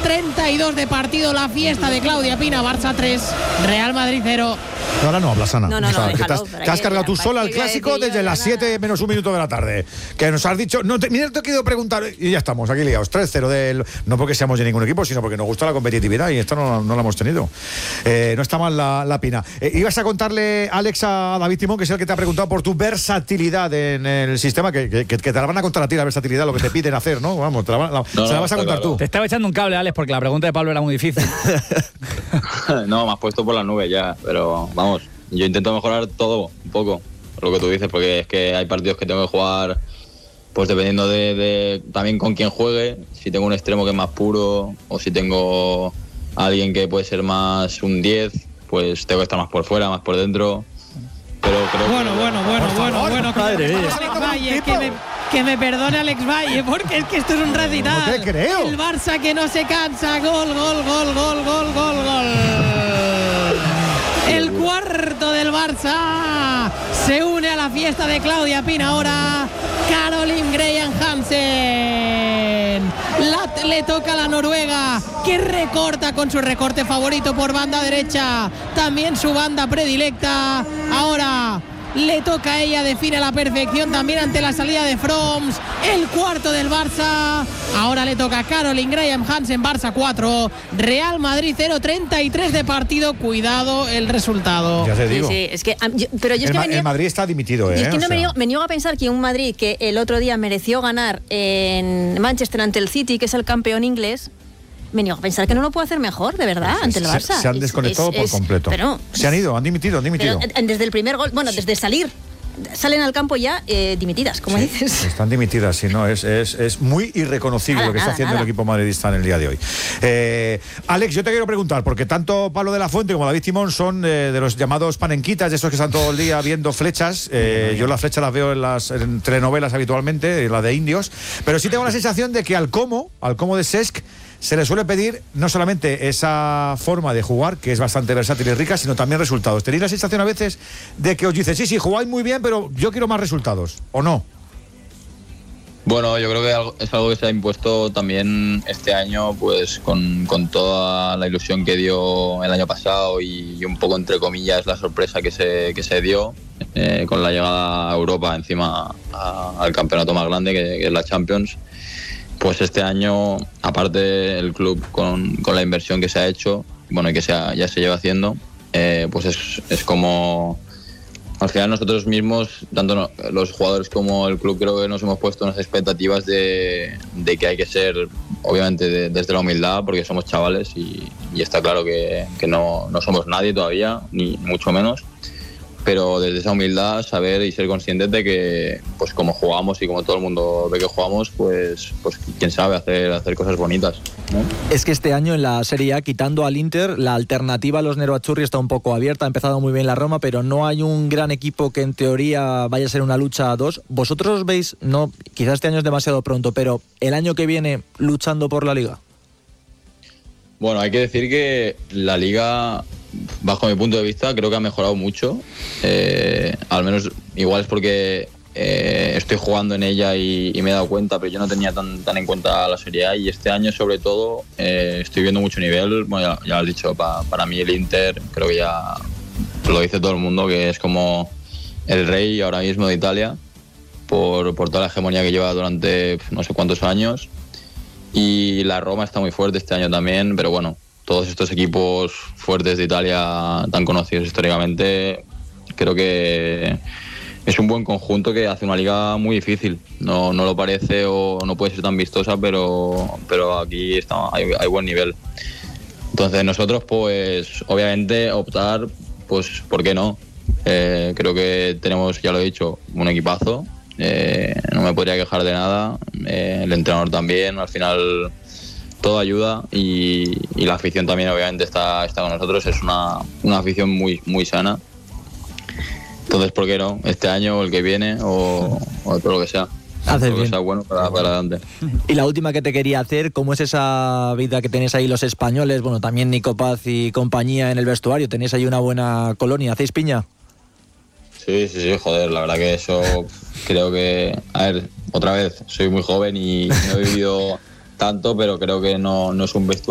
32 de partido, la fiesta de Claudia Pina. Barça 3, Real Madrid 0. Ahora no hablas, Ana. No, déjalo, te has cargado tú sola el clásico desde las 7 menos un minuto de la tarde. Que nos has dicho... Mira, te he querido preguntar y ya estamos aquí liados. 3-0 del... No porque seamos de ningún equipo, sino porque nos gusta la competitividad y esta no la hemos tenido. No está mal la Pina. Ibas a contarle, Alex, a David Timón, que es el que te ha preguntado por tu versatilidad en el sistema, que te la van a contar a ti, la versatilidad, lo que te piden hacer, ¿no? Vamos, se la vas a contar tú. Te estaba echando un cable, Alex, porque la pregunta de Pablo era muy difícil. No, me has puesto por las nubes ya, pero vamos, yo intento mejorar todo un poco, lo que tú dices, porque es que hay partidos que tengo que jugar, pues dependiendo de también con quién juegue, si tengo un extremo que es más puro, o si tengo a alguien que puede ser más un 10, pues tengo que estar más por fuera, más por dentro. Pero creo Bueno. Madre mía. Alex Valle, que me perdone Alex Valle, porque es que esto es un recital. No te creo. El Barça que no se cansa. Gol. El cuarto del Barça se une a la fiesta de Claudia Pina ahora. Caroline Graham Hansen. Le toca a la noruega, que recorta con su recorte favorito por banda derecha. También su banda predilecta. Ahora le toca a ella, define a la perfección también ante la salida de Froms. El cuarto del Barça. Ahora le toca a Caroline Graham Hansen. Barça 4, Real Madrid 0, 33 de partido. Cuidado el resultado. Ya te digo. Sí, es que el Madrid está dimitido, y es que me niego a pensar que un Madrid que el otro día mereció ganar en Manchester ante el City, que es el campeón inglés, me niego a pensar que no lo puede hacer mejor, de verdad, ante el Barça. Se han desconectado por completo. Se han ido, han dimitido. Pero desde el primer gol, desde salir, salen al campo ya dimitidas, como dices. Están dimitidas, sí, no, es muy irreconocible lo que está haciendo el equipo madridista en el día de hoy. Alex, yo te quiero preguntar, porque tanto Pablo de la Fuente como David Timón son de los llamados panenquitas, de esos que están todo el día viendo flechas. Yo las flechas las veo en telenovelas habitualmente, la de indios, pero sí tengo la sensación de que al Como de Cesc, se le suele pedir no solamente esa forma de jugar, que es bastante versátil y rica, sino también resultados. ¿Tenéis la sensación a veces de que os dicen, sí, jugáis muy bien, pero yo quiero más resultados, o no? Bueno, yo creo que es algo que se ha impuesto también este año, pues con toda la ilusión que dio el año pasado y un poco, entre comillas, la sorpresa que se dio con la llegada a Europa, encima al campeonato más grande, que es la Champions. Pues este año, aparte el club con la inversión que se ha hecho, y que ya se lleva haciendo, pues es como... Al final nosotros mismos, tanto los jugadores como el club, creo que nos hemos puesto unas expectativas de que hay que ser, obviamente, desde la humildad, porque somos chavales y está claro que no somos nadie todavía, ni mucho menos. Pero desde esa humildad saber y ser conscientes de que, pues como jugamos y como todo el mundo ve que jugamos, pues quién sabe hacer cosas bonitas, ¿no? Es que este año en la Serie A, quitando al Inter, la alternativa a los Nerazzurri está un poco abierta. Ha empezado muy bien la Roma, pero no hay un gran equipo que en teoría vaya a ser una lucha a dos. ¿Vosotros os veis, no, quizás este año es demasiado pronto, pero el año que viene luchando por la Liga? Bueno, hay que decir que la Liga, bajo mi punto de vista, creo que ha mejorado mucho. Al menos igual es porque estoy jugando en ella y me he dado cuenta, pero yo no tenía tan en cuenta la Serie A, y este año sobre todo estoy viendo mucho nivel. Bueno, ya lo has dicho, para mí el Inter, creo que ya lo dice todo el mundo, que es como el rey ahora mismo de Italia por toda la hegemonía que lleva durante no sé cuántos años. Y la Roma está muy fuerte este año también, pero bueno, todos estos equipos fuertes de Italia, tan conocidos históricamente, creo que es un buen conjunto que hace una liga muy difícil. No lo parece o no puede ser tan vistosa, pero aquí hay buen nivel. Entonces nosotros, pues obviamente optar, pues ¿por qué no? Creo que tenemos, ya lo he dicho, un equipazo. No me podría quejar de nada. El entrenador también, al final todo ayuda, y la afición también obviamente está con nosotros. Es una afición muy, muy sana. Entonces, ¿por qué no? Este año o el que viene o todo lo que sea. Haces bien. Sea bueno para adelante. Y la última que te quería hacer, ¿cómo es esa vida que tenéis ahí los españoles? Bueno, también Nico Paz y compañía en el vestuario. ¿Tenéis ahí una buena colonia? ¿Hacéis piña? Sí, joder, la verdad que eso creo que... A ver, otra vez, soy muy joven y no he vivido tanto, pero creo que no es un vestuario